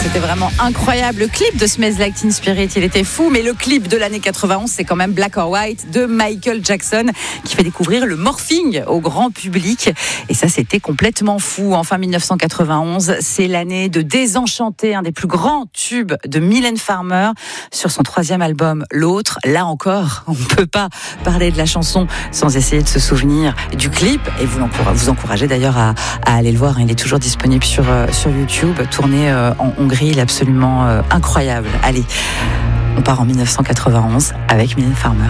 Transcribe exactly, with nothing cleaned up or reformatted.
c'était vraiment incroyable. Le clip de Smells Like Teen Spirit, il était fou, mais le clip de l'année quatre-vingt-onze, c'est quand même Black or White de Michael Jackson qui fait découvrir le morphing au grand public. Et ça, c'était complètement fou. Enfin, dix-neuf cent quatre-vingt-onze, c'est l'année de Désenchanté, un des plus grands tubes de Mylène Farmer sur son troisième album, L'Autre. Là encore, on ne peut pas parler de la chanson sans essayer de se souvenir du clip. Et vous vous encouragez d'ailleurs à, à aller le voir. Il est toujours disponible sur, sur YouTube, tourné en Hongrie. Il est absolument incroyable. Allez, on part en dix-neuf cent quatre-vingt-onze avec Mylène Farmer.